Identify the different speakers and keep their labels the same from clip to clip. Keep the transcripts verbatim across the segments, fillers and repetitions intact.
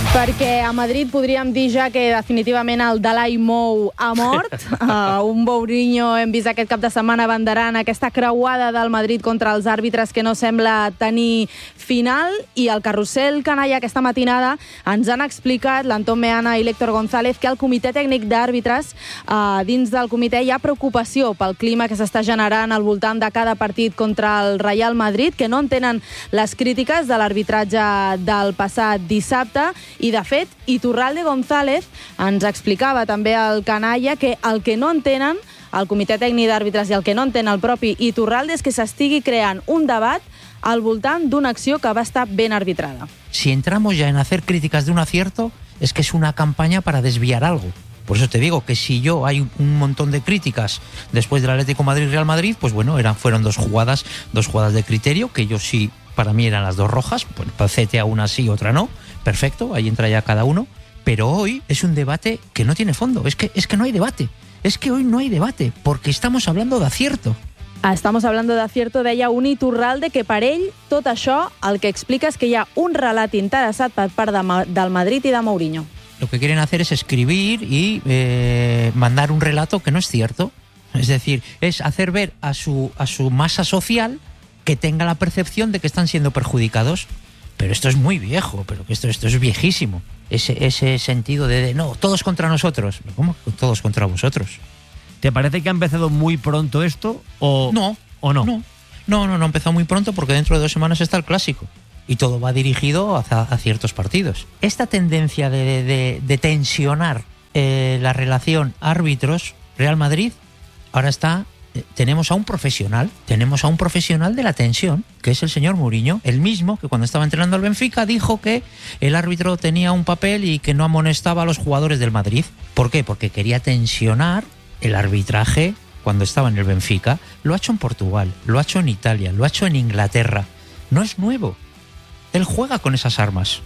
Speaker 1: Perquè a Madrid podríem dir ja que definitivament el Dalai Mou ha mort. Uh, un Mourinho hem vist aquest cap de setmana abanderant aquesta creuada del Madrid contra els àrbitres que no sembla tenir final, i el carrusel canalla aquesta matinada ens han explicat l'Antón Meana i l'Héctor González que al comitè tècnic d'àrbitres, uh, dins del comitè hi ha preocupació pel clima que s'està generant al voltant de cada partit contra el Real Madrid, que no entenen les crítiques de l'arbitratge del passat dissabte. I, de fet, Iturralde González ens explicava també al canalla que el que no entenen el comitè tècnic d'àrbitres i el que no entén el propi Iturralde és que s'estigui creant un debat al voltant d'una acció que va estar ben arbitrada.
Speaker 2: Si entramos ya en hacer críticas de un acierto, es que es una campaña para desviar algo. Por eso te digo que si yo hay un montón de críticas después del Atlético Madrid-Real Madrid, pues bueno, eran, fueron dos jugadas, dos jugadas de criterio, que yo sí, para mí eran las dos rojas, pues para C T A una sí, otra no. Perfecto, ahí entra ya cada uno, pero hoy es un debate que no tiene fondo, es que, es que no hay debate, es que hoy no hay debate, porque estamos hablando de acierto.
Speaker 1: Estamos hablando d'acierto, deia un Iturralde que per ell tot això el que explica és que hi ha un relat interessat per part de, del Madrid i de Mourinho.
Speaker 2: Lo que quieren hacer es escribir y eh, mandar un relato que no es cierto, es decir, es hacer ver a su, a su masa social que tenga la percepción de que están siendo perjudicados. Pero esto es muy viejo, pero esto, esto es viejísimo. Ese, ese sentido de, de, no, todos contra nosotros. ¿Cómo? Todos contra vosotros.
Speaker 3: ¿Te parece que ha empezado muy pronto esto o
Speaker 2: no?
Speaker 3: ¿O no?
Speaker 2: No, no, no, no ha empezado muy pronto porque dentro de dos semanas está el Clásico. Y todo va dirigido hacia, a ciertos partidos. Esta tendencia de, de, de tensionar eh, la relación árbitros-Real Madrid, ahora está... Tenemos a un profesional, tenemos a un profesional de la tensión, que es el señor Mourinho, el mismo que cuando estaba entrenando al Benfica dijo que el árbitro tenía un papel y que no amonestaba a los jugadores del Madrid. ¿Por qué? Porque quería tensionar el arbitraje cuando estaba en el Benfica. Lo ha hecho en Portugal, lo ha hecho en Italia, lo ha hecho en Inglaterra. No es nuevo. Él juega con esas armas.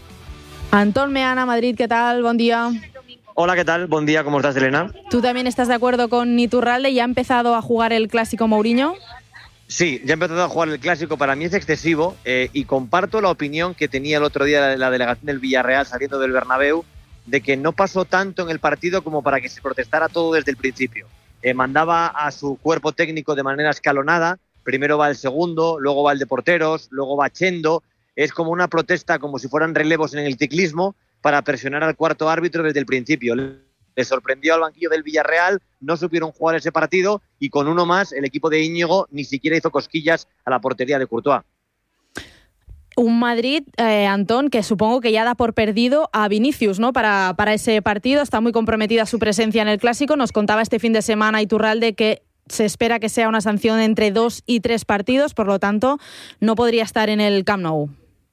Speaker 1: Antón Meana, Madrid, ¿qué tal? Buen día.
Speaker 4: Hola, ¿qué tal? Buen día, ¿cómo estás, Elena?
Speaker 1: ¿Tú también estás de acuerdo con Iturralde? ¿Ya ha empezado a jugar el Clásico Mourinho?
Speaker 4: Sí, ya ha empezado a jugar el Clásico. Para mí es excesivo eh, y comparto la opinión que tenía el otro día la, la delegación del Villarreal saliendo del Bernabéu, de que no pasó tanto en el partido como para que se protestara todo desde el principio. Eh, mandaba a su cuerpo técnico de manera escalonada, primero va el segundo, luego va el de porteros, luego va Chendo. Es como una protesta, como si fueran relevos en el ciclismo, para presionar al cuarto árbitro desde el principio. Le sorprendió al banquillo del Villarreal, no supieron jugar ese partido y con uno más el equipo de Íñigo ni siquiera hizo cosquillas a la portería de Courtois.
Speaker 1: Un Madrid, eh, Antón, que supongo que ya da por perdido a Vinicius, ¿no? Para, para ese partido, está muy comprometida su presencia en el Clásico. Nos contaba este fin de semana Iturralde que se espera que sea una sanción entre dos y tres partidos, por lo tanto, no podría estar en el Camp Nou.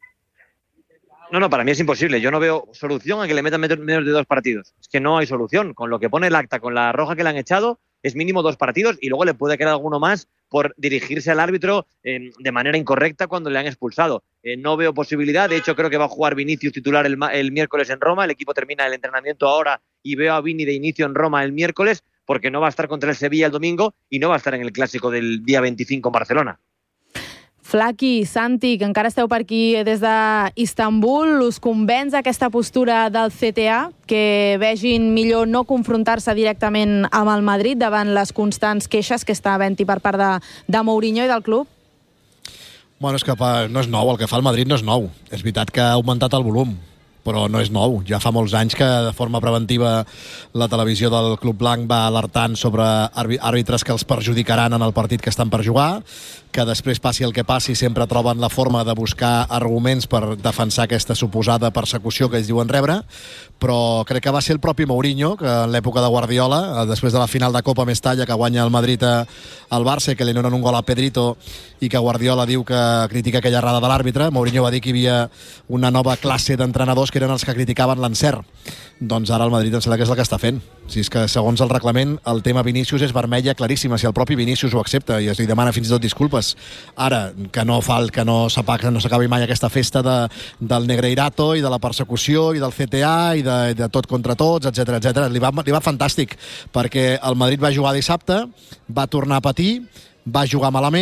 Speaker 4: No, no, para mí es imposible. Yo no veo solución a que le metan menos de dos partidos. Es que no hay solución. Con lo que pone el acta, con la roja que le han echado, es mínimo dos partidos y luego le puede quedar alguno más por dirigirse al árbitro eh, de manera incorrecta cuando le han expulsado. Eh, no veo posibilidad. De hecho, creo que va a jugar Vinicius titular el, el miércoles en Roma. El equipo termina el entrenamiento ahora y veo a Vini de inicio en Roma el miércoles porque no va a estar contra el Sevilla el domingo y no va a estar en el Clásico del día veinticinco en Barcelona.
Speaker 1: Flaqui, Santi, que encara esteu per aquí des d'Istanbul, us convenç aquesta postura del C T A, que vegin millor no confrontar-se directament amb el Madrid davant les constants queixes que està havent-hi per part de, de Mourinho i del club?
Speaker 5: Bueno, és que no és nou, el que fa el Madrid no és nou. És veritat que ha augmentat el volum, però no és nou. Ja fa molts anys que de forma preventiva la televisió del Club Blanc va alertant sobre àrbitres que els perjudicaran en el partit que estan per jugar, que després passi el que passi sempre troben la forma de buscar arguments per defensar aquesta suposada persecució que ells diuen rebre, però crec que va ser el propi Mourinho que en l'època de Guardiola, després de la final de Copa Mestalla que guanya el Madrid al Barça, que li donen un gol a Pedrito i que Guardiola diu que critica aquella errada de l'àrbitre, Mourinho va dir que hi havia una nova classe d'entrenadors que eren els que criticaven l'encert. Doncs ara el Madrid em sembla que és el que està fent. Si és que segons el reglament el tema Vinícius és vermella claríssima, si el propi Vinícius ho accepta i es li demana fins i tot disculpes. Ara, que no fa que no s'acabi no s'acabi mai aquesta festa de, del Negreirato i de la persecució i del C T A i de, de tot contra tots, etcètera etcètera. Li va, li va fantàstic, perquè el Madrid va jugar dissabte, va tornar a patir, va jugar malament,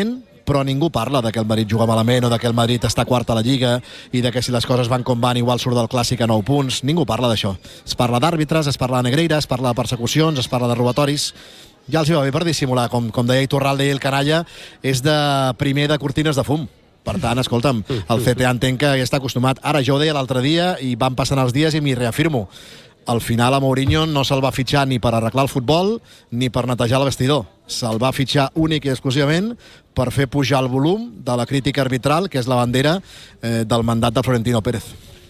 Speaker 5: però ningú parla de que el Madrid juga malament o de que el Madrid està quart a la Lliga i de que si les coses van com van igual surt del Clàssic a nou punts. Ningú parla d'això. Es parla d'àrbitres, es parla de Negreira, es parla de persecucions, es parla de robatoris. Ja els hi va bé per dissimular, com, com deia Iturralde i el canalla, és de primer de cortines de fum. Per tant, escolta'm, el C T A entenc que ja està acostumat. Ara, jo ho deia l'altre dia i van passant els dies i m'hi reafirmo. Al final a Mourinho no se'l va fitxar ni per arreglar el futbol ni per netejar el vestidor. Se'l va fitxar únic i exclusivament per fer pujar el volum de la crítica arbitral, que és la bandera eh, del mandat de Florentino Pérez.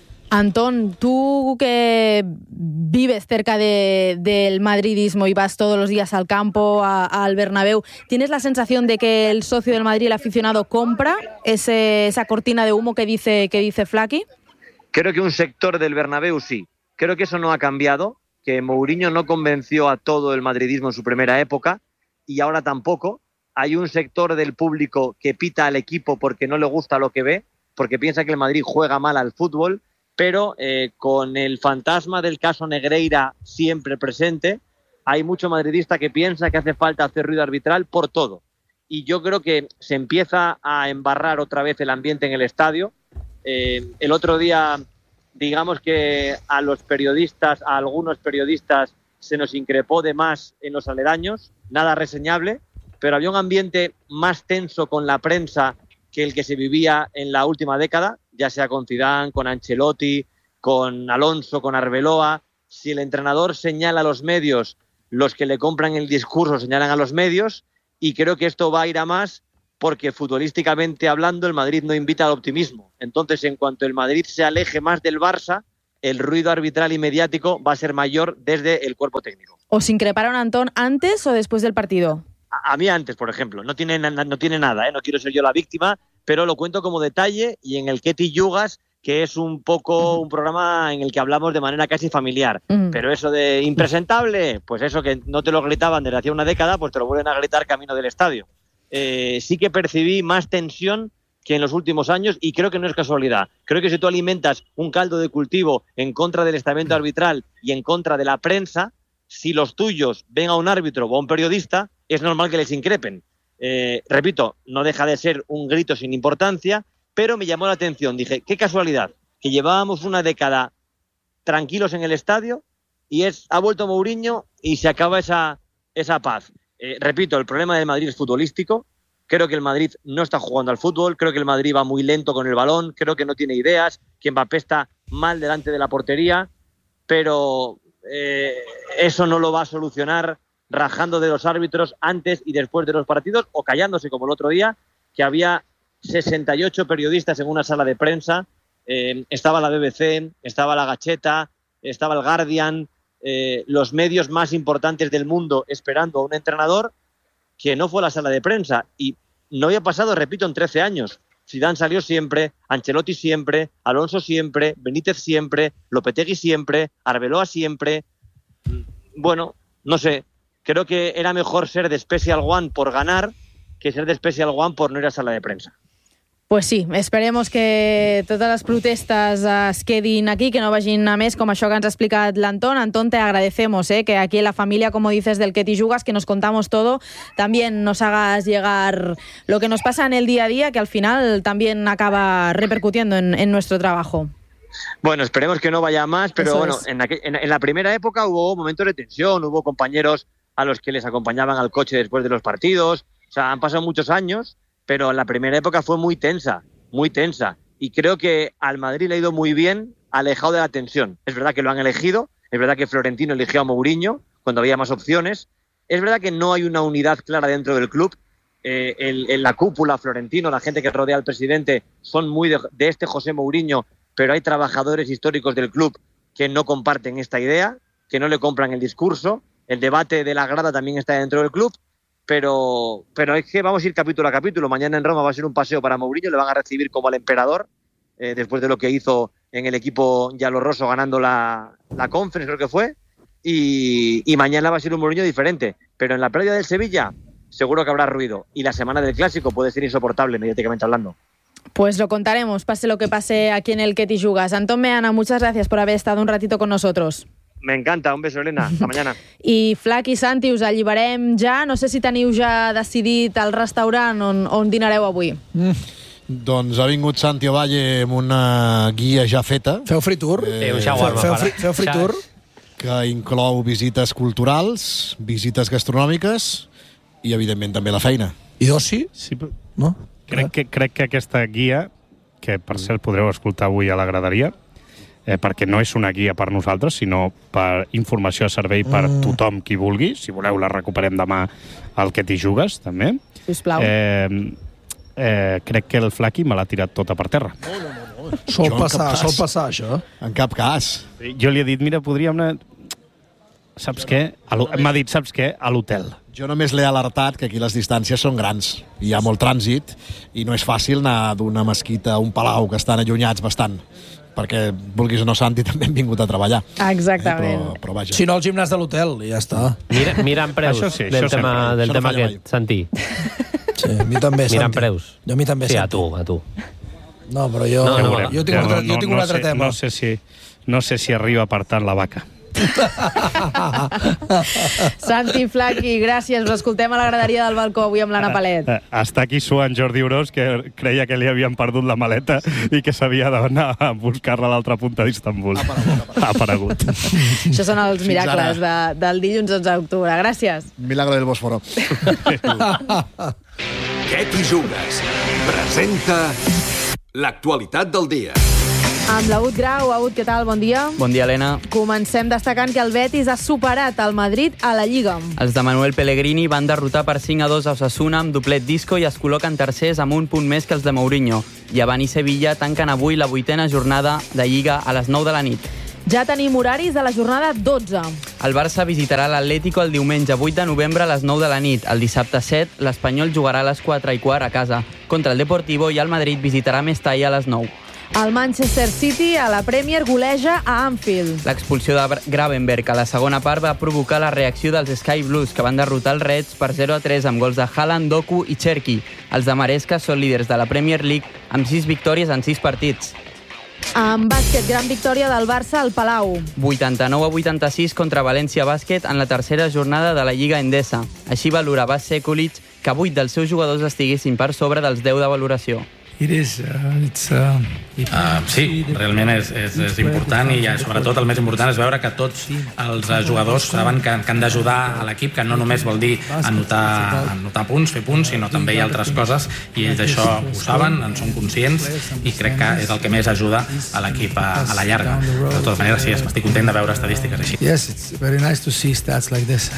Speaker 1: Antón, tú que vives cerca de, del madridismo y vas todos los días al campo, a, al Bernabéu, ¿tienes la sensación de que el socio del Madrid, el aficionado, compra ese, esa cortina de humo que dice, que dice Flaky?
Speaker 4: Creo que un sector del Bernabéu sí. Creo que eso no ha cambiado, que Mourinho no convenció a todo el madridismo en su primera época y ahora tampoco. Hay un sector del público que pita al equipo porque no le gusta lo que ve, porque piensa que el Madrid juega mal al fútbol, pero eh, con el fantasma del caso Negreira siempre presente, hay mucho madridista que piensa que hace falta hacer ruido arbitral por todo. Y yo creo que se empieza a embarrar otra vez el ambiente en el estadio. Eh, el otro día, digamos que a los periodistas, a algunos periodistas, se nos increpó de más en los aledaños, nada reseñable, pero había un ambiente más tenso con la prensa que el que se vivía en la última década, ya sea con Zidane, con Ancelotti, con Alonso, con Arbeloa. Si el entrenador señala a los medios, los que le compran el discurso señalan a los medios, y creo que esto va a ir a más porque futbolísticamente hablando el Madrid no invita al optimismo. Entonces, en cuanto el Madrid se aleje más del Barça, el ruido arbitral y mediático va a ser mayor desde el cuerpo técnico.
Speaker 1: ¿Os increparon, Antón, antes o después del partido?
Speaker 4: A, a mí antes, por ejemplo. No tiene, no tiene nada, ¿eh? No quiero ser yo la víctima, pero lo cuento como detalle, y en el Ketty Yugas, que es un poco un programa en el que hablamos de manera casi familiar. Mm. Pero eso de impresentable, pues eso que no te lo gritaban desde hace una década, pues te lo vuelven a gritar camino del estadio. Eh, sí que percibí más tensión que en los últimos años, y creo que no es casualidad. Creo que si tú alimentas un caldo de cultivo en contra del estamento arbitral y en contra de la prensa, si los tuyos ven a un árbitro o a un periodista, es normal que les increpen. Eh, repito, no deja de ser un grito sin importancia, pero me llamó la atención. Dije, qué casualidad, que llevábamos una década tranquilos en el estadio y es ha vuelto Mourinho y se acaba esa, esa paz. Eh, repito, el problema del Madrid es futbolístico. Creo que el Madrid no está jugando al fútbol, creo que el Madrid va muy lento con el balón, creo que no tiene ideas, que Mbappé está mal delante de la portería, pero eh, eso no lo va a solucionar rajando de los árbitros antes y después de los partidos o callándose, como el otro día, que había sesenta y ocho periodistas en una sala de prensa, eh, estaba la B B C, estaba la Gacheta, estaba el Guardian, eh, los medios más importantes del mundo esperando a un entrenador que no fue a la sala de prensa, y no había pasado, repito, en trece años. Zidane salió siempre, Ancelotti siempre, Alonso siempre, Benítez siempre, Lopetegui siempre, Arbeloa siempre. Bueno, no sé, creo que era mejor ser de Special One por ganar que ser de Special One por no ir a sala de prensa.
Speaker 1: Pues sí, esperemos que totes les protestes es quedin aquí, que no vagin a més, com això que ens ha explicat l'Antón. Antón, te agradecemos eh, que aquí en la familia, como dices, del Ketty Yugas, que nos contamos todo, también nos hagas llegar lo que nos pasa en el día a día, que al final también acaba repercutiendo en, en nuestro trabajo.
Speaker 4: Bueno, esperemos que no vaya más, pero Eso bueno, es. en, aqu- en, en la primera época hubo momentos de tensión, hubo compañeros a los que les acompañaban al coche después de los partidos. O sea, han pasado muchos años, pero la primera época fue muy tensa, muy tensa. Y creo que al Madrid le ha ido muy bien alejado de la tensión. Es verdad que lo han elegido, es verdad que Florentino eligió a Mourinho cuando había más opciones. Es verdad que no hay una unidad clara dentro del club. Eh, el, el, la cúpula, Florentino, la gente que rodea al presidente, son muy de, de este José Mourinho, pero hay trabajadores históricos del club que no comparten esta idea, que no le compran el discurso. El debate de la grada también está dentro del club. Pero, pero es que vamos a ir capítulo a capítulo. Mañana en Roma va a ser un paseo para Mourinho, le van a recibir como al emperador, eh, después de lo que hizo en el equipo giallorroso ganando la, la Conference, creo que fue, y, y mañana va a ser un Mourinho diferente. Pero en la previa del Sevilla seguro que habrá ruido, y la semana del Clásico puede ser insoportable mediáticamente hablando.
Speaker 1: Pues lo contaremos, pase lo que pase aquí en el Ketty Yugas. Antón Meana, muchas gracias por haber estado un ratito con nosotros.
Speaker 4: Me encanta, un beso, Elena. Hasta mañana.
Speaker 1: I Flac i Santi, us alliberem ja. No sé si teniu ja decidit el restaurant on, on dinareu avui.
Speaker 5: Mm. Doncs ha vingut Santi Ovalle amb una guia ja feta.
Speaker 6: Feu free tour?
Speaker 5: Eh,
Speaker 6: feu, feu, feu, feu free tour?
Speaker 5: Que inclou visites culturals, visites gastronòmiques i, evidentment, també la feina.
Speaker 6: I d'oci?
Speaker 7: Sí,
Speaker 6: no?
Speaker 7: Crec que, crec que aquesta guia, que per cert podreu escoltar avui a la graderia, eh, perquè no és una guia per nosaltres, sinó per informació a servei per mm. tothom qui vulgui. Si voleu, la recuperem demà al Que t'hi jugues, també.
Speaker 1: Sisplau.
Speaker 7: Eh, eh, crec que el Flaqui me l'ha tirat tota per terra.
Speaker 6: No, no, no. no. Sol passar, sol passar, això.
Speaker 5: En cap cas.
Speaker 7: Jo li he dit, mira, podríem anar... Saps què? M'ha dit, saps què? A l'hotel.
Speaker 5: Jo només l'he alertat que aquí les distàncies són grans. Hi ha molt trànsit i no és fàcil anar d'una mesquita a un palau que estan allunyats bastant. Perquè, vulguis o no, Santi, també hem vingut a treballar.
Speaker 1: Exactament.
Speaker 5: Eh, però, però vaja.
Speaker 6: Si no, el gimnàs de l'hotel, i ja està.
Speaker 8: Mira, mirant preus
Speaker 7: això sí,
Speaker 8: del
Speaker 7: això
Speaker 8: tema,
Speaker 7: sempre.
Speaker 8: del
Speaker 5: Això no
Speaker 8: tema
Speaker 5: falla
Speaker 8: aquest, Santi.
Speaker 6: Sí, a mi també,
Speaker 8: Mirant
Speaker 6: Santi.
Speaker 8: preus.
Speaker 6: Jo a mi també,
Speaker 8: Sí,
Speaker 6: Santi.
Speaker 8: a tu, a tu.
Speaker 6: No, però jo,
Speaker 8: No, no,
Speaker 6: jo tinc un altre, jo tinc un altre
Speaker 7: sé,
Speaker 6: tema.
Speaker 7: No sé, si, no sé si arriba per tant la vaca.
Speaker 1: Santi, Flac-i, gràcies. Us escoltem a la graderia del balcó avui amb l'Anna Palet.
Speaker 7: Està aquí suant Jordi Orós, que creia que li havien perdut la maleta i que s'havia d'anar a buscar-la a l'altra punta d'Istanbul. Ha aparegut.
Speaker 1: Això són els
Speaker 5: Fins
Speaker 1: miracles de, del dilluns onze d'octubre. Gràcies.
Speaker 5: Milagro del Bòsforo.
Speaker 9: Què t'hi jugues? Presenta l'actualitat del dia.
Speaker 1: Amb l'Aut Grau. Aut, què tal? Bon dia.
Speaker 10: Bon dia, Helena.
Speaker 1: Comencem destacant que el Betis ha superat el Madrid a la Lliga.
Speaker 10: Els de Manuel Pellegrini van derrotar per cinc a dos a Osasuna amb doblet disco i es col·loquen tercers amb un punt més que els de Mourinho. Llevant i Sevilla tanquen avui la vuitena jornada de Lliga a les nou de la nit.
Speaker 1: Ja tenim horaris de la jornada dotze.
Speaker 10: El Barça visitarà l'Atlético el diumenge vuit de novembre a les nou de la nit. El dissabte set, l'Espanyol jugarà a les quatre i quart a casa contra el Deportivo i el Madrid visitarà Mestalla a les nou.
Speaker 1: El Manchester City a la Premier goleja a Anfield.
Speaker 10: L'expulsió de Gravenberch a la segona part va provocar la reacció dels Sky Blues, que van derrotar els Reds per zero a tres amb gols de Haaland, Doku i Cherki. Els de Maresca són líders de la Premier League amb sis victòries en sis partits.
Speaker 1: En bàsquet, gran victòria del Barça al Palau.
Speaker 10: vuitanta-nou a vuitanta-sis contra València Bàsquet en la tercera jornada de la Lliga Endesa. Així valorava Sekulic que vuit dels seus jugadors estiguessin per sobre dels deu de valoració.
Speaker 11: It is, uh, it's, uh,
Speaker 12: Uh, sí, realment és, és, és important i sobretot el més important és veure que tots els jugadors saben que, que han d'ajudar a l'equip, que no només vol dir anotar, anotar punts, fer punts, sinó també hi ha altres coses i ells això ho saben, en són conscients i crec que és el que més ajuda a l'equip a, a la llarga. De totes maneres, sí, estic content de veure estadístiques així.
Speaker 11: Yes, it's very nice to see stats like this.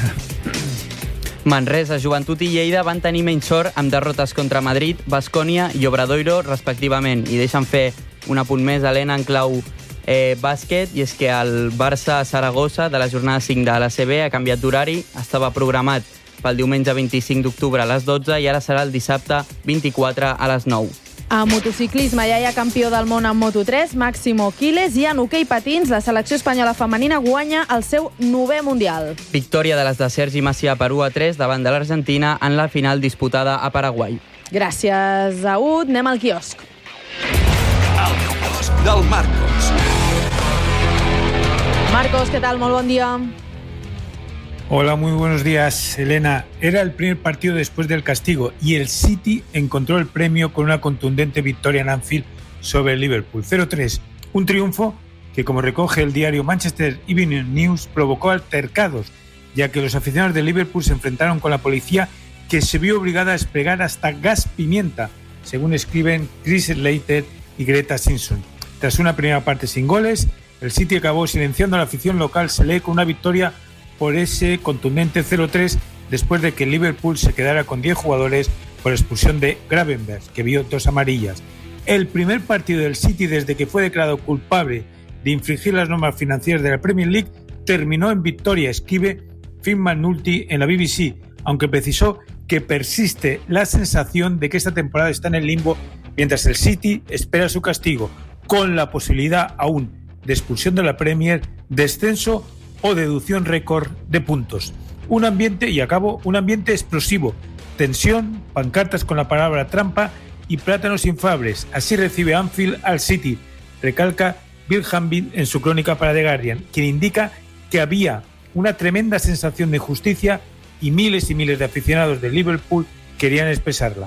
Speaker 10: Manresa, Joventut i Lleida van tenir menys sort amb derrotes contra Madrid, Baskonia i Obradoiro, respectivament. I deixen fer un apunt més, Helena, en clau eh, bàsquet, i és que el Barça-Saragossa de la jornada cinc de l'A C B ha canviat d'horari, estava programat pel diumenge vint-i-cinc d'octubre a les dotze i ara serà el dissabte vint-i-quatre a les nou.
Speaker 1: A motociclisme ja hi ha campió del món en Moto tres, Máximo Quiles, i en hoquei patins la selecció espanyola femenina guanya el seu novè mundial.
Speaker 10: Victòria de les de Sergi Macià per u a tres davant de l'Argentina en la final disputada a Paraguai.
Speaker 1: Gràcies, Aud. Anem al quiosc.
Speaker 9: El quiosc del Marcos.
Speaker 1: Marcos, què tal? Molt bon dia.
Speaker 11: Hola, muy buenos días, Elena. Era el primer partido después del castigo y el City encontró el premio con una contundente victoria en Anfield sobre el Liverpool. cero tres. Un triunfo que, como recoge el diario Manchester Evening News, provocó altercados, ya que los aficionados de Liverpool se enfrentaron con la policía, que se vio obligada a desplegar hasta gas pimienta, según escriben Chris Slater y Greta Simpson. Tras una primera parte sin goles, el City acabó silenciando a la afición local, se lee con una victoria por ese contundente cero tres después de que el Liverpool se quedara con diez jugadores por expulsión de Gravenberch, que vio dos amarillas. El primer partido del City desde que fue declarado culpable de infringir las normas financieras de la Premier League terminó en victoria, escribe Phil McNulty en la B B C, aunque precisó que persiste la sensación de que esta temporada está en el limbo mientras el City espera su castigo, con la posibilidad aún de expulsión de la Premier, descenso o deducción récord de puntos. Un ambiente, y acabo, un ambiente explosivo, tensión, pancartas con la palabra trampa y plátanos inflables. Así recibe Anfield al City, recalca Bill Hamby en su crónica para The Guardian, quien indica que había una tremenda sensación de justicia y miles y miles de aficionados de Liverpool querían expresarla.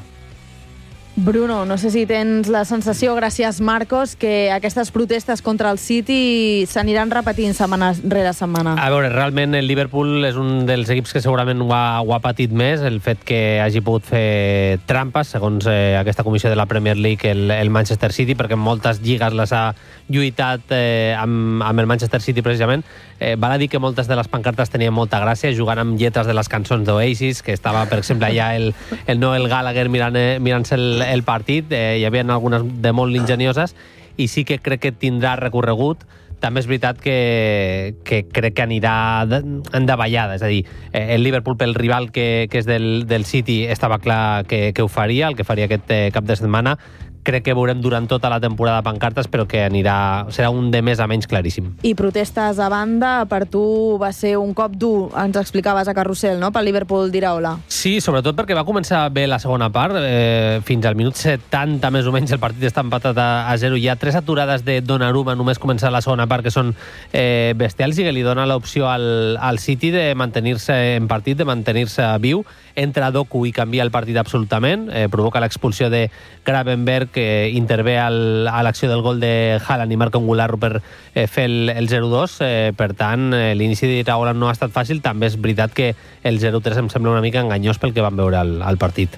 Speaker 1: Bruno, no sé si tens la sensació, gràcies Marcos, que aquestes protestes contra el City s'aniran repetint setmana rere setmana.
Speaker 8: A veure, realment el Liverpool és un dels equips que segurament ho ha, ho ha patit més, el fet que hagi pogut fer trampes, segons eh, aquesta comissió de la Premier League, el, el Manchester City, perquè en moltes lligues les ha lluitat eh, amb, amb el Manchester City precisament. Eh, val a dir que moltes de les pancartes tenien molta gràcia, jugant amb lletres de les cançons d'Oasis, que estava, per exemple, allà el, el Noel Gallagher mirant, eh, mirant-se el, el partit, eh, hi havia algunes de molt ingenioses, i sí que crec que tindrà recorregut. També és veritat que, que crec que anirà de, en davallada, és a dir, eh, el Liverpool pel rival que, que és del, del City estava clar que, que ho faria, el que faria aquest eh, cap de setmana. Crec que veurem durant tota la temporada pancartes, però que anirà, serà un de més a menys claríssim.
Speaker 1: I protestes a banda, per tu va ser un cop dur, ens explicaves a Carrusel, no?, pel Liverpool d'Iraola.
Speaker 8: Sí, sobretot perquè va començar bé la segona part, eh, fins al minut setanta més o menys el partit està empatat a, a zero. Hi ha tres aturades de Donnarumma només començar la segona part que són eh, bestials i que li dona l'opció al, al City de mantenir-se en partit, de mantenir-se viu. Entra Doku i canvia el partit absolutament, eh, provoca l'expulsió de Gravenberg, que intervé al, a l'acció del gol de Haaland i marca un Goulart per eh, fer el, el zero dos. Eh, per tant, eh, l'inici d'Iraola no ha estat fàcil. També és veritat que el zero tres em sembla una mica enganyós pel que vam veure al, al partit.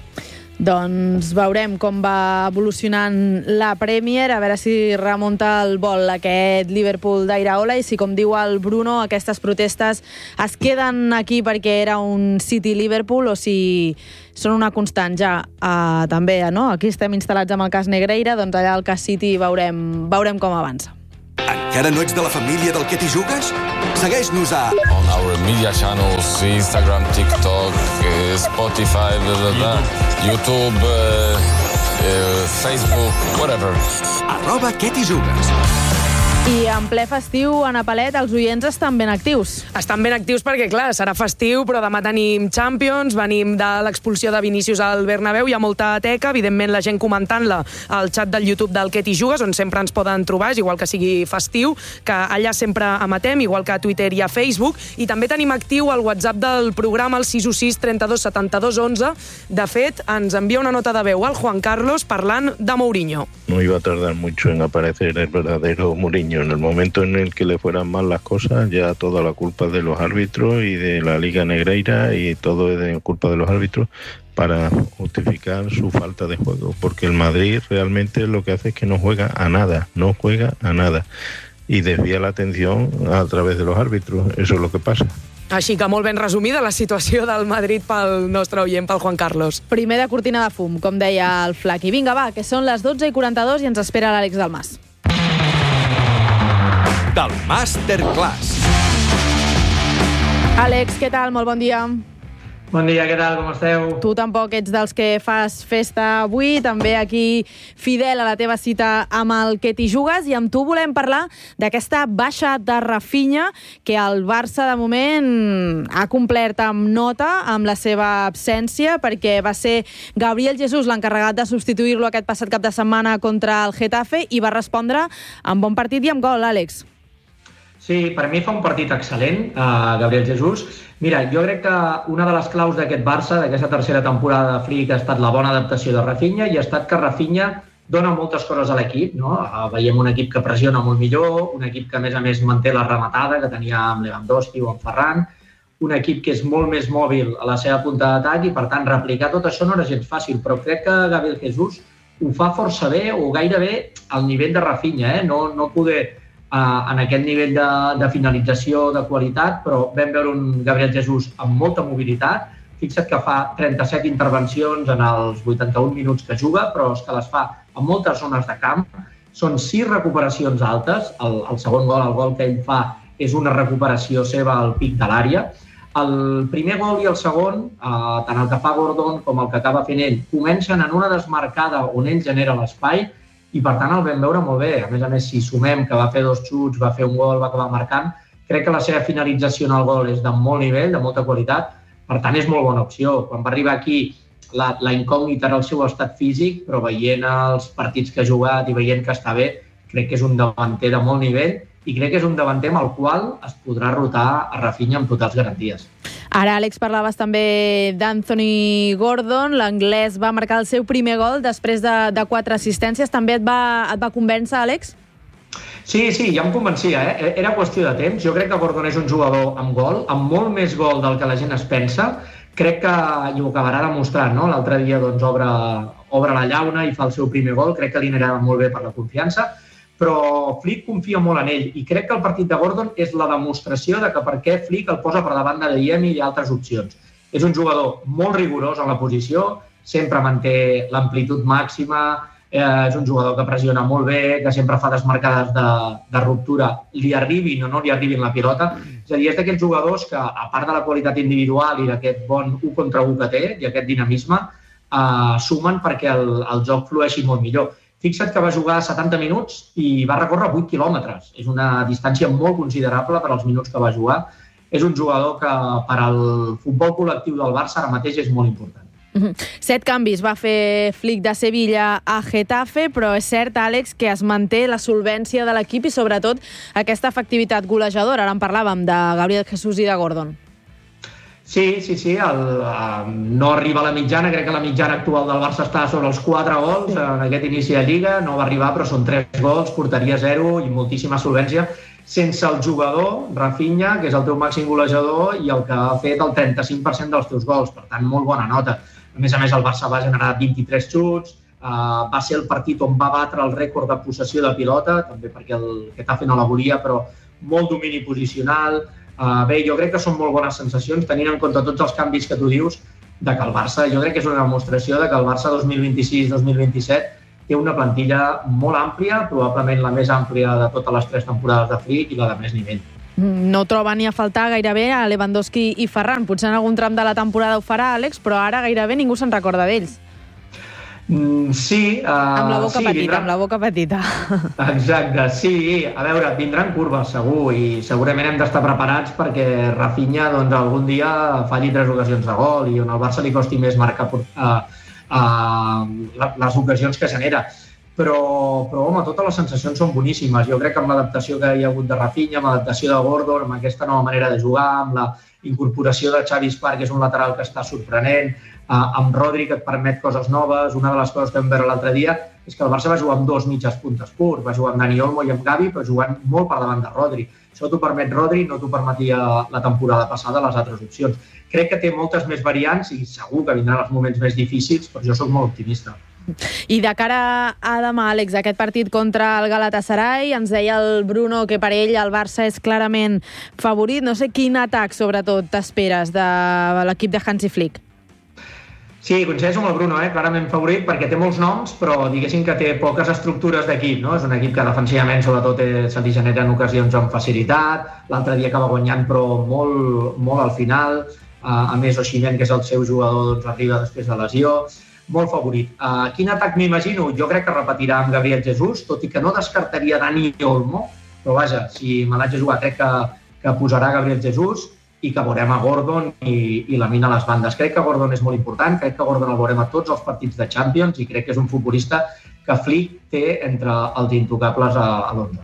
Speaker 1: Doncs veurem com va evolucionant la Premier, a veure si remunta el vol aquest Liverpool d'Iraola i si, com diu el Bruno, aquestes protestes es queden aquí perquè era un City-Liverpool o si són una constant ja. Uh, també, no? Aquí estem instal·lats amb el cas Negreira, doncs allà al cas City veurem, veurem com avança.
Speaker 9: Encara no ets de la família del Que t'hi jugues? Segueix-nos a...
Speaker 13: On our media channels, Instagram, TikTok, Spotify, blah, blah, blah, YouTube, uh, uh, Facebook, whatever.
Speaker 9: Arroba Que t'hi jugues.
Speaker 1: I en ple festiu, Ana Palet, els oients estan ben actius.
Speaker 14: Estan ben actius perquè, clar, serà festiu, però demà tenim Champions, venim de l'expulsió de Vinícius al Bernabéu, hi ha molta teca, evidentment la gent comentant-la al xat del YouTube del Que t'hi jugues, on sempre ens poden trobar, és igual que sigui festiu, que allà sempre emetem, igual que a Twitter i a Facebook, i també tenim actiu el WhatsApp del programa, el sis un sis, trenta-dos, setanta-dos, onze. De fet, ens envia una nota de veu al Juan Carlos parlant de Mourinho.
Speaker 15: No iba a tardar mucho en aparecer el verdadero Mourinho. En el momento en el que le fueran mal las cosas, ya toda la culpa es de los árbitros y de la Liga Negreira y todo es de culpa de los árbitros para justificar su falta de juego. Porque el Madrid realmente lo que hace es que no juega a nada, no juega a nada. Y desvía la atención a través de los árbitros. Eso es lo que pasa.
Speaker 14: Així que molt ben resumida la situació del Madrid pel nostre oient, pel Juan Carlos.
Speaker 1: Primer de cortina de fum, com deia el Flaqui. Vinga, va, que són les dotze i quaranta-dos i ens espera l'Àlex Dalmas.
Speaker 9: Del Masterclass.
Speaker 1: Àlex, què tal? Molt bon dia.
Speaker 16: Bon dia, què tal? Com esteu?
Speaker 1: Tu tampoc ets dels que fas festa avui, també aquí fidel a la teva cita amb el Que t'hi jugues, i amb tu volem parlar d'aquesta baixa de Rafinha que el Barça de moment ha complert amb nota amb la seva absència, perquè va ser Gabriel Jesús l'encarregat de substituir-lo aquest passat cap de setmana contra el Getafe i va respondre amb bon partit i amb gol, Àlex.
Speaker 16: Sí, per mi fa un partit excel·lent, uh, Gabriel Jesús. Mira, jo crec que una de les claus d'aquest Barça, d'aquesta tercera temporada de Flick, ha estat la bona adaptació de Rafinha i ha estat que Rafinha dona moltes coses a l'equip, no? Uh, veiem un equip que pressiona molt millor, un equip que a més a més manté la rematada que tenia amb Lewandowski o amb Ferran, un equip que és molt més mòbil a la seva punta d'atac i per tant replicar tot això no era gens fàcil, però crec que Gabriel Jesús ho fa força bé o gairebé al nivell de Rafinha, eh? no, no poder Uh, en aquest nivell de, de finalització de qualitat, però vam veure un Gabriel Jesús amb molta mobilitat. Fixa't que fa trenta-set intervencions en els vuitanta-un minuts que juga, però és que les fa en moltes zones de camp. Són sis recuperacions altes. El, el segon gol, el gol que ell fa, és una recuperació seva al pic de l'àrea. El primer gol i el segon, uh, tant el que fa Gordon com el que acaba fent ell, comencen en una desmarcada on ell genera l'espai, i per tant el vam veure molt bé. A més a més, si sumem que va fer dos xuts, va fer un gol, va acabar marcant, crec que la seva finalització en el gol és de molt nivell, de molta qualitat, per tant és molt bona opció. Quan va arribar aquí, la, la incògnita era el seu estat físic, però veient els partits que ha jugat i veient que està bé, crec que és un davanter de molt nivell i crec que és un davanter amb el qual es podrà rotar a Rafinha amb totals garanties.
Speaker 1: Ara, Àlex, parlaves també d'Anthony Gordon. L'anglès va marcar el seu primer gol després de, de quatre assistències. També et va, et va convèncer, Àlex?
Speaker 16: Sí, sí, ja em convencia, eh? Era qüestió de temps. Jo crec que Gordon és un jugador amb gol, amb molt més gol del que la gent es pensa. Crec que i ho acabarà demostrant, no? L'altre dia doncs, obre, obre la llauna i fa el seu primer gol. Crec que li anirà molt bé per la confiança. Però Flick confia molt en ell i crec que el partit de Gordon és la demostració de que per què Flick el posa per davant de Adeyemi i altres opcions. És un jugador molt rigorós en la posició, sempre manté l'amplitud màxima, eh, és un jugador que pressiona molt bé, que sempre fa desmarcades de, de ruptura, li arribin o no li arribin la pilota. És a dir, és d'aquests jugadors que, a part de la qualitat individual i d'aquest bon u contra u que té i aquest dinamisme, eh, sumen perquè el, el joc flueixi molt millor. Fixa't que va jugar setanta minuts i va recórrer vuit quilòmetres. És una distància molt considerable per als minuts que va jugar. És un jugador que per al futbol col·lectiu del Barça ara mateix és molt important.
Speaker 1: Set canvis va fer Flick de Sevilla a Getafe, però és cert, Àlex, que es manté la solvència de l'equip i sobretot aquesta efectivitat golejadora. Ara en parlàvem de Gabriel Jesús i de Gordon.
Speaker 16: Sí, sí, sí. El, uh, no arriba a la mitjana. Crec que la mitjana actual del Barça està sobre els quatre gols en aquest inici de Lliga. No va arribar, però són tres gols, porteria zero i moltíssima solvència. Sense el jugador, Rafinha, que és el teu màxim golejador i el que ha fet el trenta-cinc per cent dels teus gols. Per tant, molt bona nota. A més a més, el Barça va generar vint-i-tres xuts. Uh, va ser el partit on va batre el rècord de possessió de pilota, també perquè el Getafe no la volia, però molt domini posicional. Uh, bé, jo crec que són molt bones sensacions, tenint en compte tots els canvis que tu dius, de que el Barça, jo crec que és una demostració de que el Barça dos mil vint-i-sis dos mil vint-i-set té una plantilla molt àmplia, probablement la més àmplia de totes les tres temporades de Flick i la de més nivell.
Speaker 1: No troba ni a faltar gairebé a Lewandowski i Ferran. Potser en algun tram de la temporada ho farà, Àlex, però ara gairebé ningú se'n recorda d'ells.
Speaker 16: Mm, sí. Uh,
Speaker 1: amb la boca
Speaker 16: sí,
Speaker 1: petita,
Speaker 16: vindran...
Speaker 1: amb la boca petita.
Speaker 16: Exacte, sí. A veure, vindran curves, segur, i segurament hem d'estar preparats perquè Rafinha doncs, algun dia falli tres ocasions de gol i on el Barça li costi més marcar uh, uh, les ocasions que genera. Però, però, home, totes les sensacions són boníssimes. Jo crec que amb l'adaptació que hi ha hagut de Rafinha, amb l'adaptació de Gordon, amb aquesta nova manera de jugar, amb la incorporació de Xavi Spark, que és un lateral que està sorprenent, Uh, amb Rodri, que et permet coses noves. Una de les coses que vam veure l'altre dia és que el Barça va jugar amb dos mitges puntes purs, va jugar amb Dani Olmo i amb Gavi, però jugant molt per davant de Rodri. Això t'ho permet Rodri, no t'ho permetia la temporada passada les altres opcions. Crec que té moltes més variants i segur que vindran els moments més difícils, però jo sóc molt optimista.
Speaker 1: I de cara a demà, Àlex, aquest partit contra el Galatasaray, ens deia el Bruno que per ell el Barça és clarament favorit. No sé quin atac, sobretot, t'esperes de l'equip de Hansi Flick.
Speaker 16: Sí, coincideixo amb el Bruno, eh? Clarament favorit perquè té molts noms, però diguéssim que té poques estructures d'equip, no? És un equip que defensivament sobretot se li generen ocasions amb facilitat, l'altre dia acaba guanyant però molt, molt al final, uh, a més Osimhen, que és el seu jugador, doncs arriba després de lesió, molt favorit. Uh, quin atac m'imagino? Jo crec que repetirà amb Gabriel Jesús, tot i que no descartaria Dani Olmo, però vaja, si me l'haig de jugar crec que, que posarà Gabriel Jesús i que veurem a Gordon i, i la mina a les bandes. Crec que Gordon és molt important, crec que Gordon el veurem a tots els partits de Champions i crec que és un futbolista que Flick té entre els intocables a, a l'onze.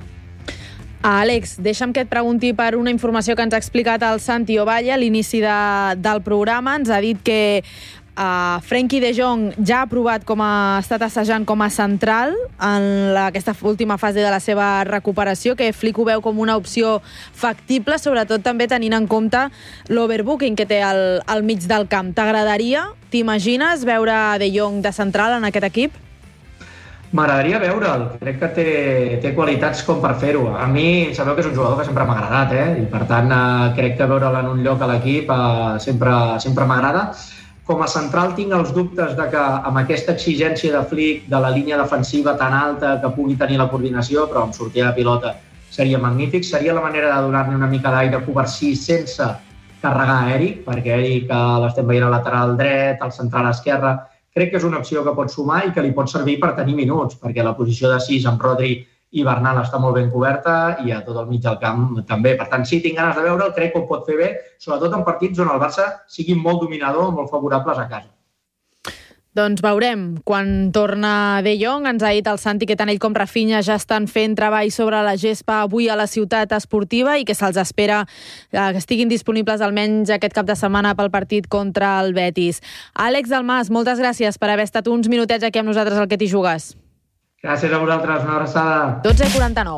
Speaker 1: Àlex, deixa'm que et pregunti per una informació que ens ha explicat el Santi Ovalla a l'inici de, del programa. Ens ha dit que Uh, Frenkie de Jong ja ha provat com ha estat assajant com a central en la, aquesta última fase de la seva recuperació, que Flick ho veu com una opció factible, sobretot també tenint en compte l'overbooking que té al, al mig del camp. T'agradaria, t'imagines veure de Jong de central en aquest equip?
Speaker 16: M'agradaria veure'l, crec que té, té qualitats com per fer-ho. A mi, sabeu que és un jugador que sempre m'ha agradat, eh? I per tant eh, crec que veure'l en un lloc a l'equip eh, sempre, sempre m'agrada. Com a central tinc els dubtes de que amb aquesta exigència de Flick, de la línia defensiva tan alta que pugui tenir la coordinació, però amb sortida de pilota seria magnífic. Seria la manera de donar-li una mica d'aire a Covarsí sense carregar a Eric, perquè Eric l'estem veient al lateral dret, al central esquerre. Crec que és una opció que pot sumar i que li pot servir per tenir minuts, perquè la posició de sis amb Rodri i Bernal està molt ben coberta i a tot el mig del camp també. Per tant, sí, tinc ganes de veure'l, crec que ho pot fer bé, sobretot en partits on el Barça sigui molt dominador, molt favorables a casa.
Speaker 1: Doncs veurem quan torna De Jong. Ens ha dit el Santi que tant ell com Rafinha ja estan fent treball sobre la gespa avui a la ciutat esportiva i que se'ls espera que estiguin disponibles almenys aquest cap de setmana pel partit contra el Betis. Àlex Dalmas, moltes gràcies per haver estat uns minutets aquí amb nosaltres al Que t'hi jugues.
Speaker 16: Gràcies a vosaltres, una abraçada.
Speaker 1: dotze i quaranta-nou.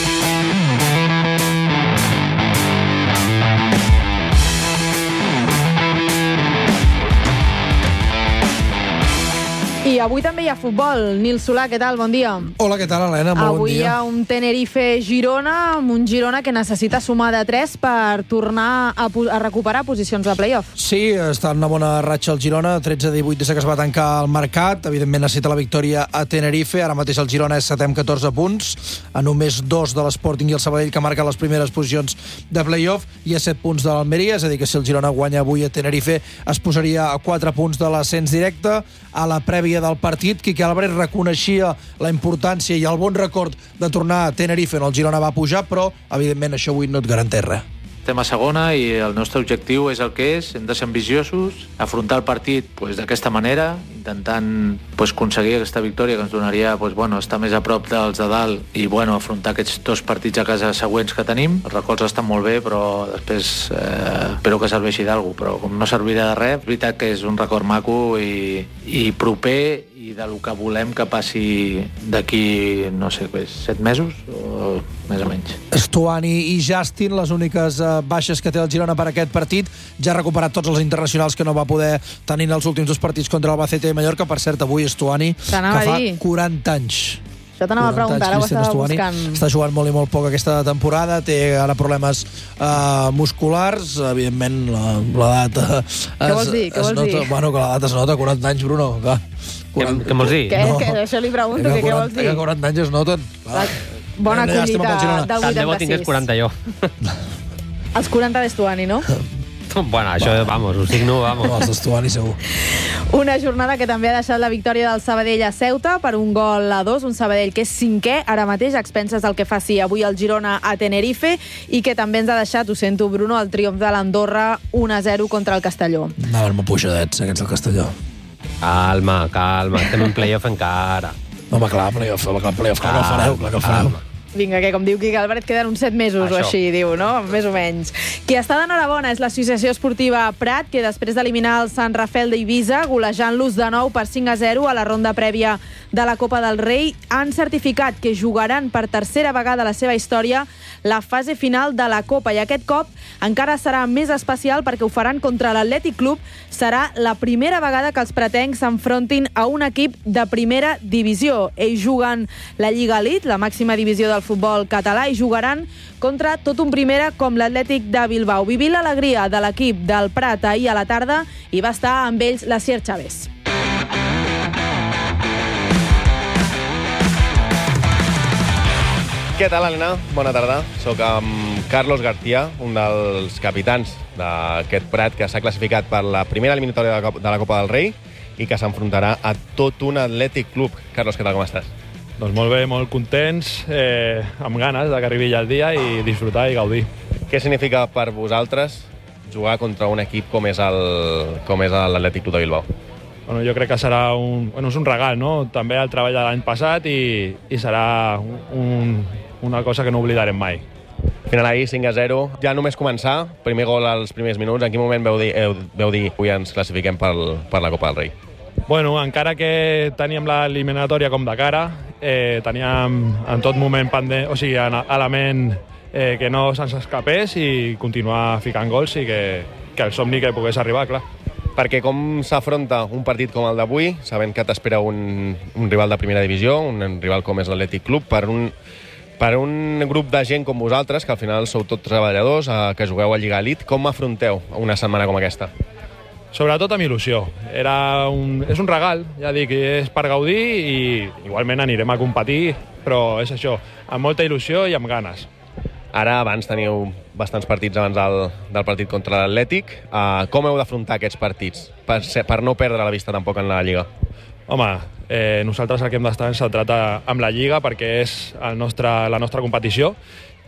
Speaker 1: I avui també hi ha futbol. Nil Solà, què tal? Bon dia.
Speaker 6: Hola, què tal, Helena? Molt
Speaker 1: avui
Speaker 6: bon dia.
Speaker 1: Avui hi ha un Tenerife-Girona, amb un Girona que necessita sumar de tres per tornar a, a recuperar posicions de play-off.
Speaker 6: Sí, està en una bona ratxa el Girona, tretze a divuit des que es va tancar el mercat. Evidentment necessita la victòria a Tenerife. Ara mateix el Girona és setè amb catorze punts, a només dos de l'Sporting i el Sabadell, que marquen les primeres posicions de play-off, i a set punts de l'Almeria, és a dir, que si el Girona guanya avui a Tenerife es posaria a quatre punts de l'ascens directe. A la prèvia del partit, Quique Álvarez reconeixia la importància i el bon record de tornar a Tenerife, on el Girona va pujar, però evidentment això avui no et garanteix res.
Speaker 17: Estem a segona i el nostre objectiu és el que és, hem de ser ambiciosos, afrontar el partit pues, d'aquesta manera, intentant pues, aconseguir aquesta victòria que ens donaria pues, bueno, estar més a prop dels de dalt i bueno, afrontar aquests dos partits a casa següents que tenim. Els records estan molt bé, però després eh, espero que serveixi d'algú, però com no servirà de res, és veritat que és un record maco i, i proper i del que volem que passi d'aquí, no sé, set mesos o més o menys.
Speaker 6: Stuani i Justin, les úniques eh, baixes que té el Girona per aquest partit. Ja ha recuperat tots els internacionals que no va poder tenir en els últims dos partits contra el Albacete i Mallorca. Per cert, avui Stuani, que fa quaranta anys.
Speaker 1: Això t'anava a preguntar, ara ho estava buscant.
Speaker 6: Està jugant molt i molt poc aquesta temporada, té ara problemes uh, musculars, evidentment l'edat es,
Speaker 1: Què vols dir? Què
Speaker 6: es
Speaker 1: vols
Speaker 6: nota,
Speaker 1: dir?
Speaker 6: Bueno, que l'edat es nota, quaranta anys, Bruno. Clar.
Speaker 8: quaranta... Què vols dir?
Speaker 1: Què? No. Que això li pregunto, que, que què vols dir?
Speaker 6: Que quaranta anys es noten.
Speaker 1: La bona collita del vuitanta-sis.
Speaker 8: Tant de bo tingués quaranta jo.
Speaker 1: Els quaranta d'Estuani, no?
Speaker 8: Bueno, això, vamos, ho signo, vamos.
Speaker 6: No, els d'Estuani segur.
Speaker 1: Una jornada que també ha deixat la victòria del Sabadell a Ceuta per un gol a dos, un Sabadell que és cinquè ara mateix, a expenses del que faci avui el Girona a Tenerife, i que també ens ha deixat, ho sento, Bruno, el triomf de l'Andorra un a zero contra el Castelló.
Speaker 6: Anaven molt pujadets, aquests del Castelló.
Speaker 8: Calma, calma, estem en playoff encara.
Speaker 6: Home, clar, playoff, clar, playoff, clar que el fareu, clar que el fareu.
Speaker 1: Vinga, que com diu Quique Álvarez, queden uns set mesos Això. o així, diu, no? Més o menys. Qui està d'enhorabona és l'Associació Esportiva Prat, que després d'eliminar el Sant Rafel d'Eivissa, golejant-los de nou per cinc a zero a la ronda prèvia de la Copa del Rei, han certificat que jugaran per tercera vegada a la seva història la fase final de la Copa, i aquest cop encara serà més especial perquè ho faran contra l'Atlètic Club. Serà la primera vegada que els pratencs s'enfrontin a un equip de primera divisió. Ells juguen la Lliga Elite, la màxima divisió del futbol català, i jugaran contra tot un primera com l'Atlètic de Bilbao. Vivint l'alegria de l'equip del Prat ahir a la tarda, i va estar amb ells la Sier Chávez.
Speaker 18: Què tal, Helena? Bona tarda. Soc amb Carlos García, un dels capitans d'aquest Prat que s'ha classificat per la primera eliminatòria de la Copa del Rei i que s'enfrontarà a tot un Atlètic Club. Carlos, què tal, com estàs?
Speaker 19: Doncs molt bé, molt contents, eh, amb ganes de que arribi ja el dia i disfrutar i gaudir.
Speaker 18: Què significa per vosaltres jugar contra un equip com és el com és l'Atlètic Club de Bilbao?
Speaker 19: Bueno, jo crec que serà un, bueno, és un regal, no? També el treball de l'any passat i, i serà un, una cosa que no oblidarem mai.
Speaker 18: Final ahir, cinc a zero. Ja només començar, primer gol als primers minuts. En quin moment veu dir, heu, veu dir avui ens classifiquem per, per la Copa del Rei?
Speaker 19: Bueno, encara que teníem l'eliminatòria com de cara, eh, teníem en tot moment pendent, o sigui, element eh, que no se'ns escapés i continuar ficant gols i que, que el somni que pogués arribar, clar.
Speaker 18: Perquè com s'afronta un partit com el d'avui, sabent que t'espera un, un rival de primera divisió, un rival com és l'Atlètic Club, per un, per un grup de gent com vosaltres, que al final sou tots treballadors, eh, que jugueu a Lliga Elite, com afronteu una setmana com aquesta?
Speaker 19: Sobretot amb il·lusió. Era un, és un regal, ja dic, és per gaudir i igualment anirem a competir, però és això, amb molta il·lusió i amb ganes.
Speaker 18: Ara, abans teniu bastants partits abans del, del partit contra l'Atlètic. Uh, com heu d'afrontar aquests partits per, ser, per no perdre la vista tampoc en la Lliga?
Speaker 19: Home, eh, nosaltres el que hem d'estar centrat amb la Lliga perquè és el nostre, la nostra competició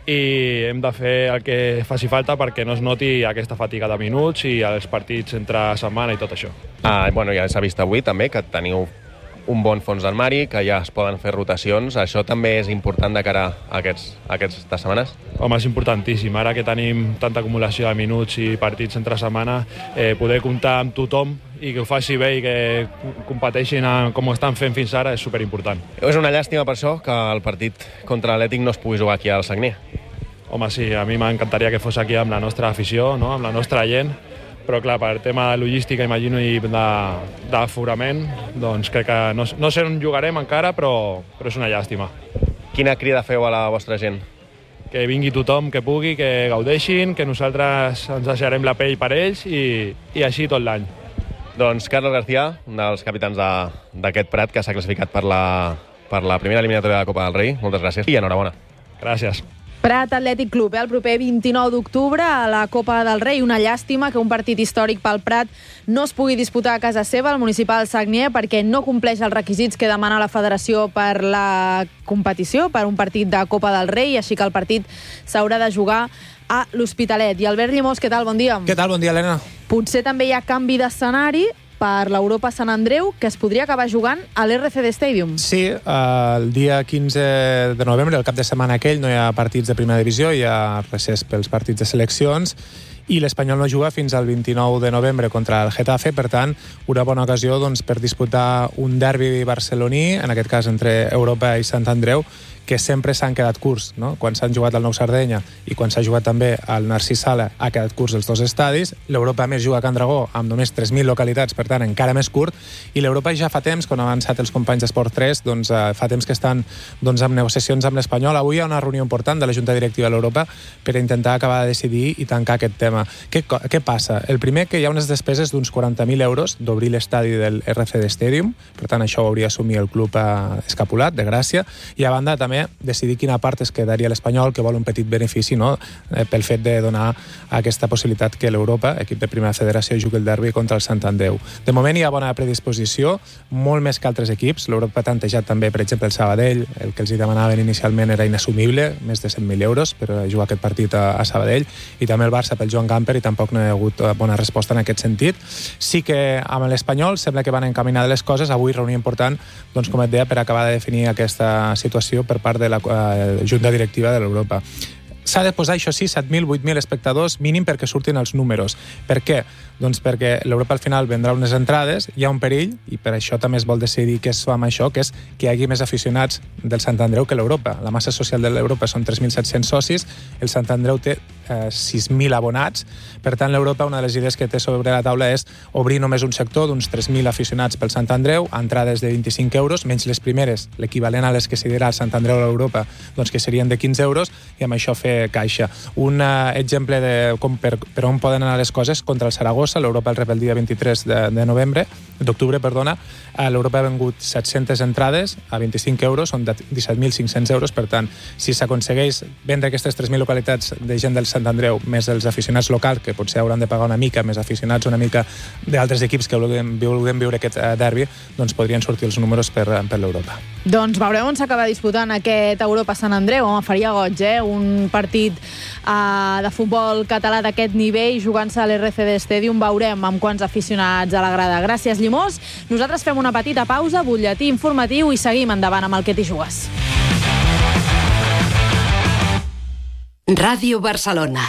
Speaker 19: i hem de fer el que faci falta perquè no es noti aquesta fatiga de minuts i els partits entre setmana i tot això.
Speaker 18: Ah, bueno, ja s'ha vist avui també que teniu un bon fons d'armari, que ja es poden fer rotacions. Això també és important de cara a, aquests, a aquestes setmanes?
Speaker 19: Home, és importantíssim. Ara que tenim tanta acumulació de minuts i partits entre setmana, eh, poder comptar amb tothom i que ho faci bé i que competeixin a, com ho estan fent fins ara és superimportant.
Speaker 18: És una llàstima per això que el partit contra l'Atlètic no es pugui jugar aquí al Sagnier.
Speaker 19: Home, sí, a mi m'encantaria que fos aquí amb la nostra afició, no? Amb la nostra gent, però clar, per tema de logística, imagino, i d'aforament, doncs crec que no, no sé on jugarem encara, però, però és una llàstima.
Speaker 18: Quina crida feu a la vostra gent?
Speaker 19: Que vingui tothom que pugui, que gaudeixin, que nosaltres ens deixarem la pell per ells i, i així tot l'any.
Speaker 18: Doncs Carlos García, un dels capitans d'aquest Prat que s'ha classificat per la, per la primera eliminatòria de la Copa del Rei. Moltes gràcies i enhorabona.
Speaker 19: Gràcies.
Speaker 1: Prat Atlètic Club, eh, el proper vint-i-nou d'octubre a la Copa del Rei. Una llàstima que un partit històric pel Prat no es pugui disputar a casa seva, al municipal Sagnier, perquè no compleix els requisits que demana la federació per la competició, per un partit de Copa del Rei, així que el partit s'haurà de jugar a l'Hospitalet. I Albert Llimós, què tal? Bon dia.
Speaker 20: Què tal? Bon dia, Helena.
Speaker 1: Potser també hi ha canvi d'escenari per l'Europa Sant Andreu, que es podria acabar jugant a l'R C D Stadium.
Speaker 20: Sí, el dia quinze de novembre, el cap de setmana aquell, no hi ha partits de primera divisió, hi ha recés pels partits de seleccions, i l'Espanyol no juga fins al vint-i-nou de novembre contra el Getafe, per tant, una bona ocasió doncs, per disputar un derbi barceloní, en aquest cas entre Europa i Sant Andreu, que sempre s'han quedat curts, no? Quan s'han jugat al Nou Sardenya i quan s'ha jugat també al Narcís Sala ha quedat curts els dos estadis. L'Europa més juga a Can Dragó amb només tres mil localitats, per tant encara més curt, i l'Europa ja fa temps, quan han avançat els companys d'Esport tres, doncs eh, fa temps que estan doncs, amb negociacions amb l'Espanyol. Avui hi ha una reunió important de la Junta Directiva de l'Europa per intentar acabar de decidir i tancar aquest tema. Què, què passa? El primer, que hi ha unes despeses d'uns quaranta mil euros d'obrir l'estadi del R C D Stadium, per tant això ho hauria assumir el club eh, escapulat de Gràcia, i a banda també decidir quina part es quedaria l'Espanyol, que vol un petit benefici, no? eh, pel fet de donar aquesta possibilitat que l'Europa, equip de primera federació, jugui el derbi contra el Sant Andreu. De moment hi ha bona predisposició, molt més que altres equips. L'Europa ha tantejat també, per exemple, el Sabadell, el que els hi demanaven inicialment era inassumible, més de cent mil euros per jugar aquest partit a, a Sabadell, i també el Barça pel Joan Gamper, i tampoc no hi ha hagut bona resposta en aquest sentit. Sí que amb l'Espanyol sembla que van encaminar les coses. Avui reunió important, doncs, com et deia, per acabar de definir aquesta situació per part de la uh, Junta Directiva de l'Europa. S'ha de posar, això sí, set mil, vuit mil espectadors mínim perquè surtin els números. Per què? Doncs perquè l'Europa al final vendrà unes entrades, hi ha un perill, i per això també es vol decidir què es fa amb això, que és que hi hagi més aficionats del Sant Andreu que l'Europa. La massa social de l'Europa són tres mil set-cents socis, el Sant Andreu té eh, sis mil abonats, per tant l'Europa, una de les idees que té sobre la taula és obrir només un sector d'uns tres mil aficionats pel Sant Andreu, entrades de vint-i-cinc euros, menys les primeres, l'equivalent a les que s'hi dirà al Sant Andreu a l'Europa, doncs que serien de quinze euros, i amb això fer caixa. Un uh, exemple de com per, per on poden anar les coses contra el Saragossa. L'Europa el rep el dia vint-i-tres de, de novembre, d'octubre, perdona. L'Europa ha vengut set-centes entrades a vint-i-cinc euros, són de disset mil cinc-cents euros, per tant, si s'aconsegueix vendre aquestes tres mil localitats de gent del Sant Andreu, més els aficionats locals, que potser hauran de pagar una mica, més aficionats una mica d'altres equips que vulguem, vulguem viure aquest uh, derbi, doncs podrien sortir els números per, per l'Europa.
Speaker 1: Doncs veurem on s'acaba disputant aquest Europa-Sant Andreu. Home, faria goig, eh? Un partit uh, de futbol català d'aquest nivell jugant-se a l'R C D Stadium. Veurem amb quants aficionats a la grada. Gràcies, Llimós. Nosaltres fem una petita pausa, butlletí informatiu, i seguim endavant amb el Que t'hi jugues.
Speaker 21: Ràdio Barcelona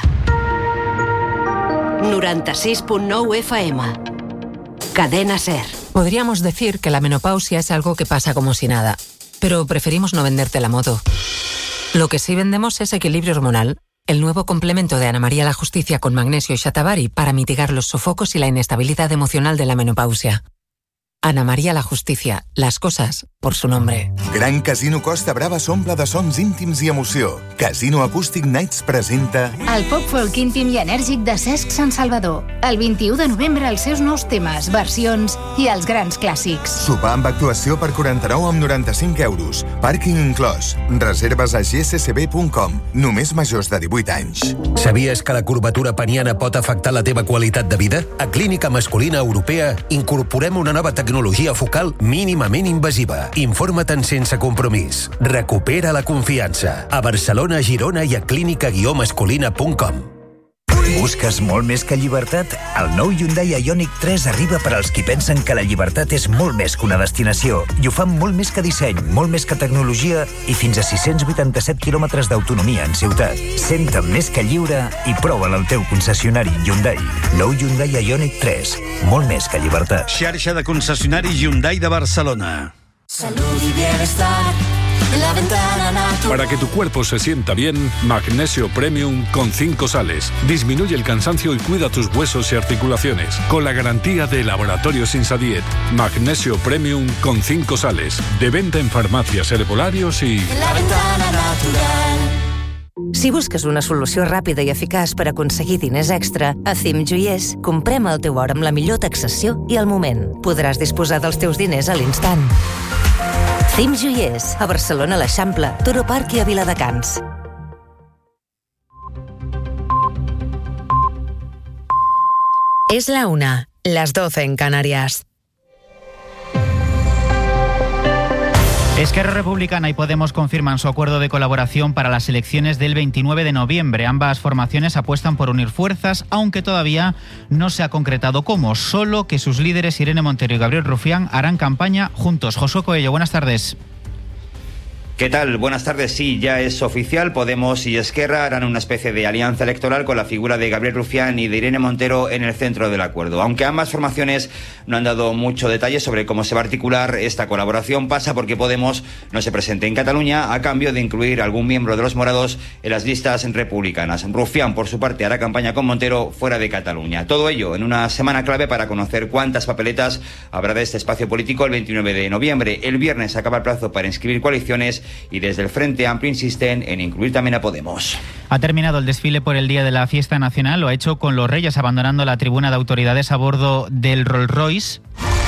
Speaker 21: noventa-sis punto nou F M. Cadena SER.
Speaker 22: Podríamos decir que la menopausia es algo que pasa como si nada, pero preferimos no venderte la moto. Lo que sí vendemos es Equilibrio Hormonal, el nuevo complemento de Ana María la Justicia con magnesio y shatavari para mitigar los sofocos y la inestabilidad emocional de la menopausia. Ana María la Justicia, las cosas por su nombre.
Speaker 23: Gran Casino Costa Brava s'omple de sons íntims i emoció. Casino Acoustic Nights presenta
Speaker 24: el pop folk íntim i enèrgic de Cesc Sant Salvador. El vint-i-u de novembre els seus nous temes, versions
Speaker 2: i els grans clàssics.
Speaker 23: Sopar amb actuació per quaranta-nou amb noranta-cinc euros. Pàrquing inclòs. Reserves a g c c b punt com. Només majors de divuit anys.
Speaker 3: Sabies que la curvatura peniana pot afectar la teva qualitat de vida? A Clínica Masculina Europea incorporem una nova tecnologia focal mínimament invasiva. Informa't sense compromís. Recupera la confiança. A Barcelona, Girona i a clínica guió masculina punt com.
Speaker 4: Busques molt més que llibertat? El nou Hyundai Ioniq tres arriba per als qui pensen que la llibertat és molt més que una destinació. I ho fan molt més que disseny, molt més que tecnologia i fins a sis-cents vuitanta-set quilòmetres d'autonomia en ciutat. Senta't més que lliure i prova'l al teu concessionari Hyundai. Nou Hyundai Ioniq tres. Molt més que llibertat.
Speaker 24: Xarxa de concessionaris Hyundai de Barcelona.
Speaker 25: Salud y bienestar. La ventana natural.
Speaker 26: Para que tu cuerpo se sienta bien, Magnesio Premium con cinco sales. Disminuye el cansancio y cuida tus huesos y articulaciones. Con la garantía de Laboratorios Insadiet. Magnesio Premium con cinco sales. De venta en farmacias, herbolarios y...
Speaker 25: La ventana natural.
Speaker 27: Si busques una solució ràpida i eficaç per aconseguir diners extra, a Cim Joiers comprem el teu or amb la millor taxació i al moment. Podràs disposar dels teus diners a l'instant. Cim Joiers, a Barcelona, a l'Eixample, Toro Park i a Viladecans.
Speaker 28: Es la una, las doce en Canarias.
Speaker 29: Esquerra Republicana y Podemos confirman su acuerdo de colaboración para las elecciones del veintinueve de noviembre. Ambas formaciones apuestan por unir fuerzas, aunque todavía no se ha concretado cómo. Solo que sus líderes Irene Montero y Gabriel Rufián harán campaña juntos. Josué Coello, buenas tardes.
Speaker 30: ¿Qué tal? Buenas tardes. Sí, ya es oficial. Podemos y Esquerra harán una especie de alianza electoral con la figura de Gabriel Rufián y de Irene Montero en el centro del acuerdo. Aunque ambas formaciones no han dado mucho detalle sobre cómo se va a articular esta colaboración, pasa porque Podemos no se presente en Cataluña a cambio de incluir algún miembro de los morados en las listas republicanas. Rufián, por su parte, hará campaña con Montero fuera de Cataluña. Todo ello en una semana clave para conocer cuántas papeletas habrá de este espacio político el veintinueve de noviembre. El viernes acaba el plazo para inscribir coaliciones y desde el Frente Amplio insisten en incluir también a Podemos.
Speaker 29: Ha terminado el desfile por el Día de la Fiesta Nacional, lo ha hecho con los Reyes abandonando la tribuna de autoridades a bordo del Rolls Royce.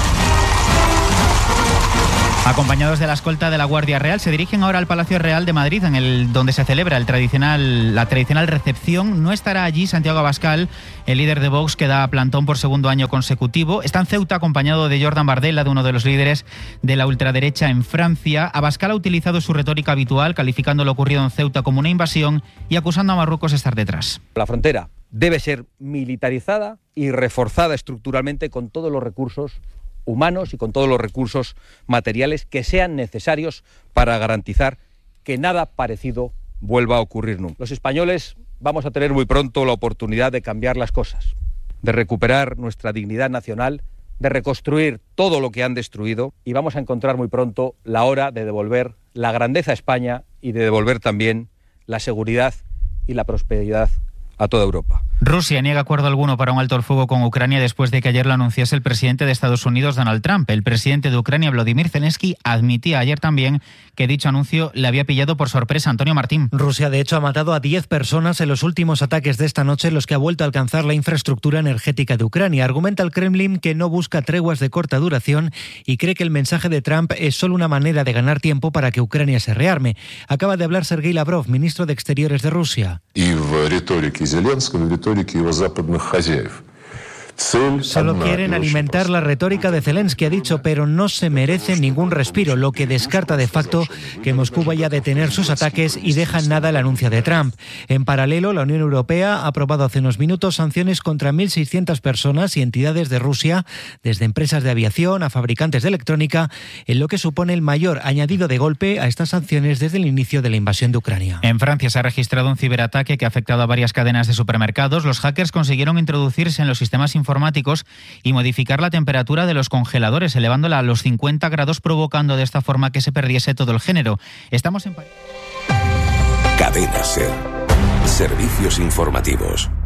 Speaker 29: Acompañados de la escolta de la Guardia Real, se dirigen ahora al Palacio Real de Madrid, en el donde se celebra el tradicional, la tradicional recepción. No estará allí Santiago Abascal, el líder de Vox, que da plantón por segundo año consecutivo. Está en Ceuta acompañado de Jordan Bardella, de uno de los líderes de la ultraderecha en Francia. Abascal ha utilizado su retórica habitual, calificando lo ocurrido en Ceuta como una invasión y acusando a Marruecos de estar detrás.
Speaker 31: La frontera debe ser militarizada y reforzada estructuralmente con todos los recursos humanos y con todos los recursos materiales que sean necesarios para garantizar que nada parecido vuelva a ocurrir nunca. Los españoles vamos a tener muy pronto la oportunidad de cambiar las cosas, de recuperar nuestra dignidad nacional, de reconstruir todo lo que han destruido y vamos a encontrar muy pronto la hora de devolver la grandeza a España y de devolver también la seguridad y la prosperidad a toda Europa.
Speaker 29: Rusia niega acuerdo alguno para un alto el fuego con Ucrania después de que ayer lo anunciase el presidente de Estados Unidos, Donald Trump. El presidente de Ucrania, Volodymyr Zelensky, admitía ayer también que dicho anuncio le había pillado por sorpresa. Antonio Martín.
Speaker 32: Rusia, de hecho, ha matado a diez personas en los últimos ataques de esta noche en los que ha vuelto a alcanzar la infraestructura energética de Ucrania. Argumenta el Kremlin que no busca treguas de corta duración y cree que el mensaje de Trump es solo una manera de ganar tiempo para que Ucrania se rearme. Acaba de hablar Sergei Lavrov, ministro de Exteriores de Rusia.
Speaker 33: Y в риторике Зеленского, в риторике его западных хозяев.
Speaker 32: Solo quieren alimentar la retórica de Zelensky, ha dicho, pero no se merecen ningún respiro, lo que descarta de facto que Moscú vaya a detener sus ataques y deja en nada el anuncio de Trump. En paralelo, la Unión Europea ha aprobado hace unos minutos sanciones contra mil seiscientas personas y entidades de Rusia, desde empresas de aviación a fabricantes de electrónica, en lo que supone el mayor añadido de golpe a estas sanciones desde el inicio de la invasión de Ucrania.
Speaker 29: En Francia se ha registrado un ciberataque que ha afectado a varias cadenas de supermercados. Los hackers consiguieron introducirse en los sistemas informáticos informáticos y modificar la temperatura de los congeladores, elevándola a los cincuenta grados, provocando de esta forma que se perdiese todo el género. Estamos en...
Speaker 34: Cadena SER. Servicios informativos.